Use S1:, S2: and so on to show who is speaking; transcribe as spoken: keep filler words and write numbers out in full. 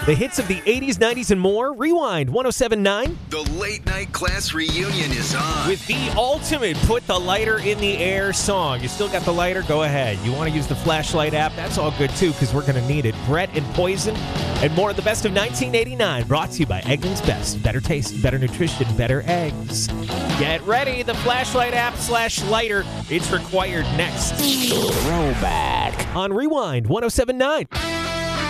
S1: The hits of the eighties, nineties, and more. Rewind one oh seven point nine.
S2: The late night class reunion is on.
S1: With the ultimate put the lighter in the air song. You still got the lighter? Go ahead. You want to use the flashlight app? That's all good too, because we're going to need it. Brett and Poison and more of the best of nineteen eighty-nine. Brought to you by Eggland's Best. Better taste, better nutrition, better eggs. Get ready. The flashlight app slash lighter. It's required next. Throwback on Rewind one oh seven point nine.